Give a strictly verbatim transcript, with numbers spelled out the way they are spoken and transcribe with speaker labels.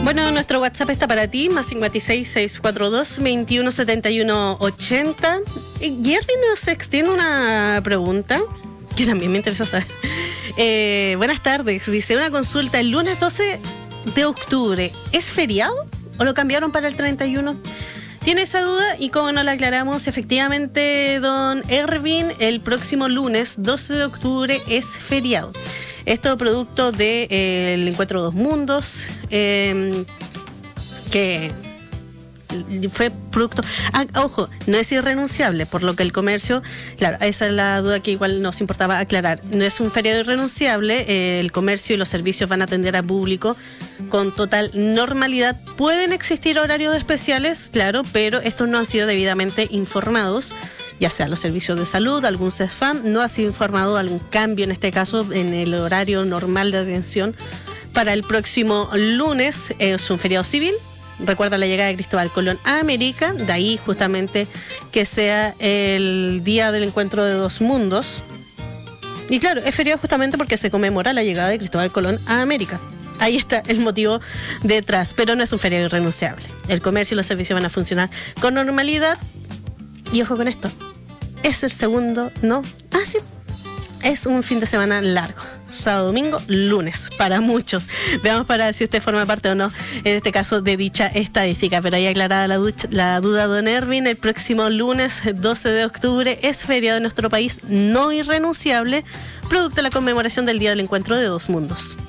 Speaker 1: Bueno, nuestro WhatsApp está para ti, más cincuenta y seis, seiscientos cuarenta y dos, veintiuno setenta y uno ochenta. Jerry nos extiende una pregunta que también me interesa saber. Eh, buenas tardes, dice, una consulta, el lunes doce de octubre, ¿es feriado o lo cambiaron para el treinta y uno? Tiene esa duda y como no la aclaramos, efectivamente, don Ervin, el próximo lunes doce de octubre es feriado. Esto producto del de, eh, encuentro de dos mundos, eh, que fue producto... Ah, ojo, no es irrenunciable, por lo que el comercio... Claro, esa es la duda que igual nos importaba aclarar. No es un feriado irrenunciable, eh, el comercio y los servicios van a atender al público con total normalidad. Pueden existir horarios especiales, claro, pero estos no han sido debidamente informados, ya sea los servicios de salud, algún CESFAM, no ha sido informado de algún cambio, en este caso, en el horario normal de atención para el próximo lunes. Es un feriado civil. Recuerda la llegada de Cristóbal Colón a América, de ahí justamente que sea el día del encuentro de dos mundos. Y claro, es feriado justamente porque se conmemora la llegada de Cristóbal Colón a América. Ahí está el motivo detrás, pero no es un feriado irrenunciable. El comercio y los servicios van a funcionar con normalidad. Y ojo con esto, es el segundo, ¿no? Ah, sí, es un fin de semana largo. Sábado, domingo, lunes, para muchos. Veamos para si usted forma parte o no, en este caso, de dicha estadística. Pero ahí aclarada la, ducha, la duda, don Ervin, el próximo lunes doce de octubre es feriado en nuestro país, no irrenunciable, producto de la conmemoración del Día del Encuentro de Dos Mundos.